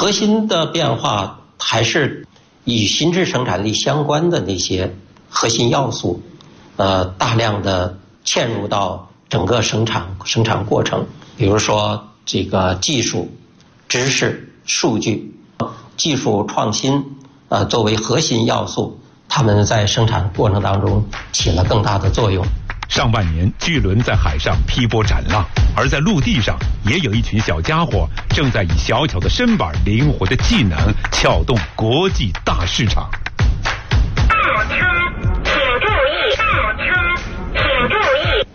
核心的变化还是与新质生产力相关的那些核心要素，大量的嵌入到整个生产过程，比如说这个技术、知识、数据、技术创新，作为核心要素，他们在生产过程当中起了更大的作用。 上半年，巨轮在海上劈波斩浪，而在陆地上，也有一群小家伙正在以小巧的身板、灵活的技能撬动国际大市场。 倒车，请注意！倒车，请注意！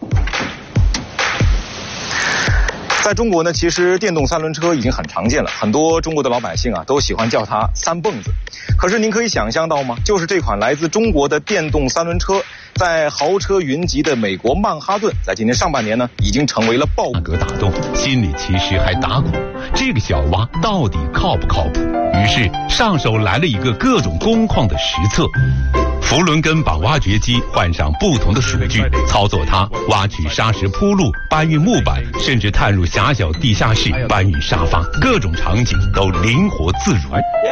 在中国呢，其实电动三轮车已经很常见了，很多中国的老百姓啊都喜欢叫它三蹦子。可是您可以想象到吗？就是这款来自中国的电动三轮车，在豪车云集的美国曼哈顿，在今年上半年呢，已经成为了爆格打动，心里其实还打鼓，这个小蛙到底靠不靠谱？于是上手来了一个各种工况的实测。福伦根把挖掘机换上不同的数据，操作它挖取砂石铺路、搬运木板，甚至探入狭小地下室搬运沙发，各种场景都灵活自如。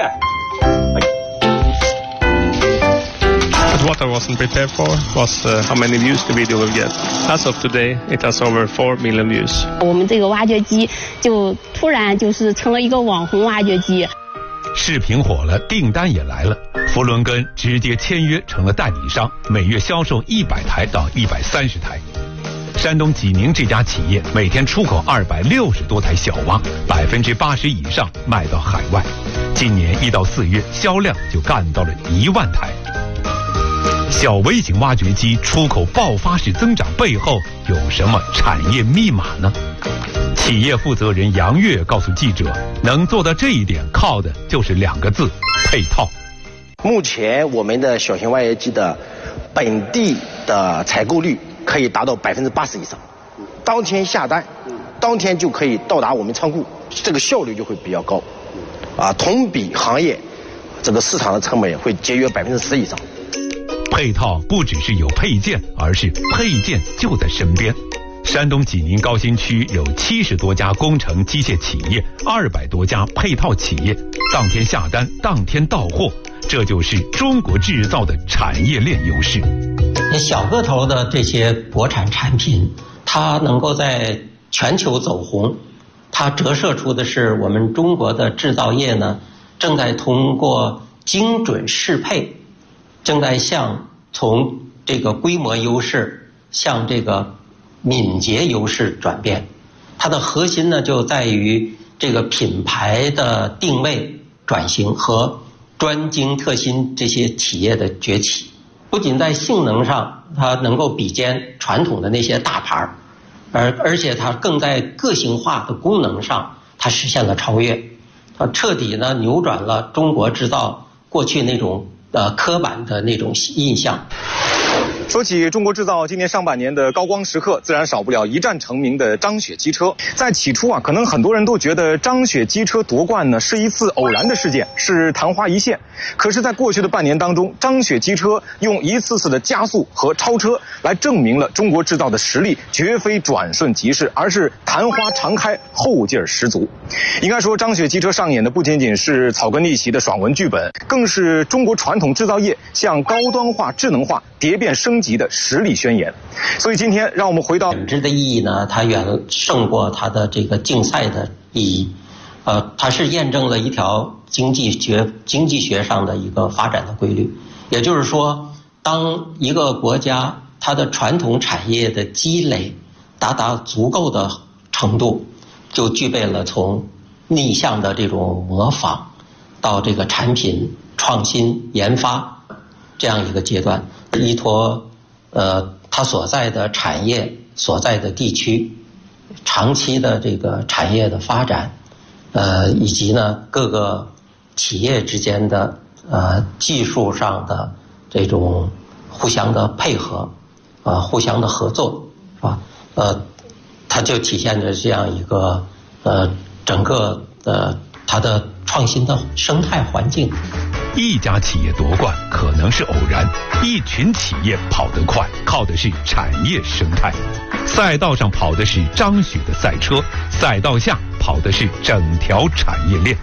But what I wasn't prepared for was how many views the video will get. As of today, it has over 4 million views. 我们这个挖掘机就突然就是成了一个网红挖掘机。 视频火了，订单也来了，福伦根直接签约成了代理商，每月销售100台到130台。山东济宁这家企业每天出口260多台小蛙，80%以上卖到海外。今年1到4月销量就干到了1万台。小微型挖掘机出口爆发式增长背后有什么产业密码呢？企业负责人杨越告诉记者，能做到这一点靠的就是2个字：配套。 目前我们的小型挖掘机的本地的采购率可以达到80%以上，当天下单，当天就可以到达我们仓库，这个效率就会比较高，同比行业这个市场的成本会节约10%以上。 配套不只是有配件，而是配件就在身边。山东济宁高新区有70多家工程机械企业，200多家配套企业，当天下单，当天到货，这就是中国制造的产业链优势。 小个头的这些国产产品，它能够在全球走红，它折射出的是我们中国的制造业呢，正在通过精准适配，正在从这个规模优势向这个敏捷优势转变。它的核心呢就在于这个品牌的定位转型和专精特新这些企业的崛起。不仅在性能上它能够比肩传统的那些大牌，而且它更在个性化的功能上它实现了超越，它彻底呢扭转了中国制造过去那种刻板的那种印象。 说起中国制造今年上半年的高光时刻，自然少不了一战成名的张雪机车。在起初可能很多人都觉得张雪机车夺冠呢是一次偶然的事件，是昙花一现。可是在过去的半年当中，张雪机车用一次次的加速和超车来证明了中国制造的实力绝非转瞬即逝，而是昙花常开，后劲儿十足。应该说，张雪机车上演的不仅仅是草根逆袭的爽文剧本，更是中国传统制造业向高端化、智能化蝶变升级的实力宣言。所以今天让我们回到本质的意义呢，它远胜过它的这个竞赛的意义。它是验证了一条经济学上的一个发展的规律。也就是说，当一个国家它的传统产业的积累达足够的程度，就具备了从逆向的这种模仿到这个产品创新研发这样一个阶段，依托它所在的产业所在的地区长期的这个产业的发展，以及呢各个企业之间的技术上的这种互相的配合，互相的合作，是吧？它就体现着这样一个整个它的创新的生态环境。 一家企业夺冠可能是偶然，一群企业跑得快，靠的是产业生态。赛道上跑的是张雪的赛车，赛道下跑的是整条产业链。